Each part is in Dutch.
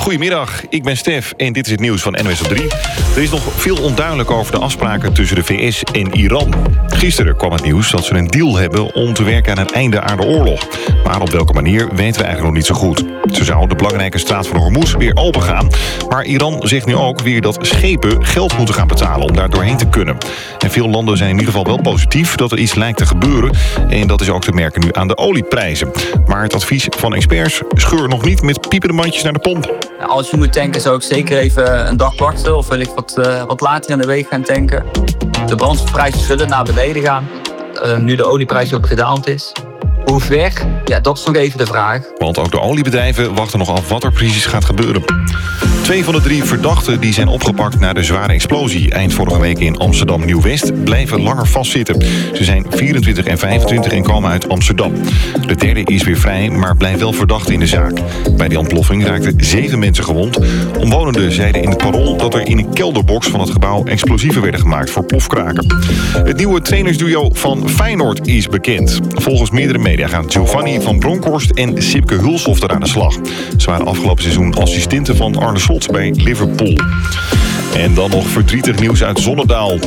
Goedemiddag, ik ben Stef en dit is het nieuws van NOS op 3. Er is nog veel onduidelijk over de afspraken tussen de VS en Iran. Gisteren kwam het nieuws dat ze een deal hebben om te werken aan een einde aan de oorlog. Maar op welke manier weten we eigenlijk nog niet zo goed. Zo zou de belangrijke straat van Hormuz weer open gaan. Maar Iran zegt nu ook weer dat schepen geld moeten gaan betalen om daar doorheen te kunnen. En veel landen zijn in ieder geval wel positief dat er iets lijkt te gebeuren. En dat is ook te merken nu aan de olieprijzen. Maar het advies van experts: scheur nog niet met piepende mandjes naar de pomp. Als je moet tanken zou ik zeker even een dag wachten of wil ik wat later in de week gaan tanken. De brandstofprijzen zullen naar beneden gaan, nu de olieprijs ook gedaald is. Hoe ver? Ja, dat is nog even de vraag. Want ook de oliebedrijven wachten nog af wat er precies gaat gebeuren. 2 van de 3 verdachten die zijn opgepakt na de zware explosie eind vorige week in Amsterdam Nieuw-West blijven langer vastzitten. Ze zijn 24 en 25 en komen uit Amsterdam. De derde is weer vrij, maar blijft wel verdacht in de zaak. Bij die ontploffing raakten 7 mensen gewond. Omwonenden zeiden in het Parool dat er in een kelderbox van het gebouw explosieven werden gemaakt voor plofkraken. Het nieuwe trainersduo van Feyenoord is bekend. Volgens meerdere media gaan Giovanni van Bronckhorst en Sipke Hulshoff er aan de slag. Ze waren afgelopen seizoen assistenten van Arne Slot bij Liverpool. En dan nog verdrietig nieuws uit Zonnedaal.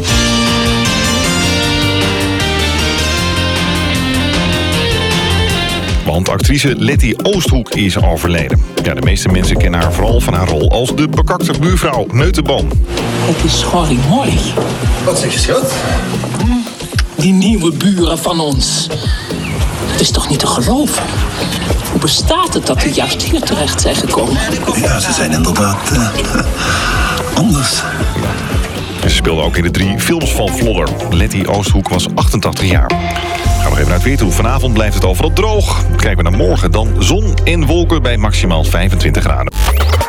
Want actrice Letty Oosthoek is overleden. Ja, de meeste mensen kennen haar vooral van haar rol als de bekakte buurvrouw Neuteban. Het is schorrimorrie. Wat zeg je, schat? Die nieuwe buren van ons. Het is toch niet te geloven? Hoe bestaat het dat die juist hier terecht zijn gekomen? Ja, ze zijn inderdaad anders. Ze speelde ook in de 3 films van Vlodder. Letty Oosthoek was 88 jaar. Gaan we nog even naar het weer toe. Vanavond blijft het overal droog. Kijken we naar morgen, dan zon en wolken bij maximaal 25 graden.